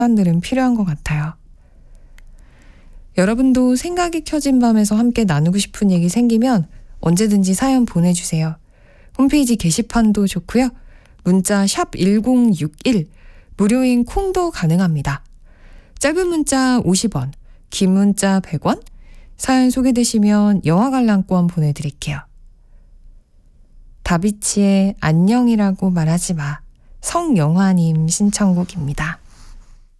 시간들은 필요한 것 같아요. 여러분도 생각이 켜진 밤에서 함께 나누고 싶은 얘기 생기면 언제든지 사연 보내주세요. 홈페이지 게시판도 좋고요. 문자 샵 1061, 무료인 콩도 가능합니다. 짧은 문자 50원, 긴 문자 100원, 사연 소개되시면 영화 관람권 보내드릴게요. 다비치의 안녕이라고 말하지 마, 성영화님 신청곡입니다.